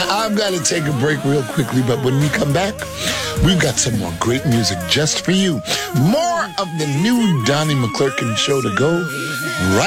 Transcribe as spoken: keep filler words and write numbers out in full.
I've got to take a break real quickly, but when we come back, we've got some more great music just for you. More of the new Donnie McClurkin show to go right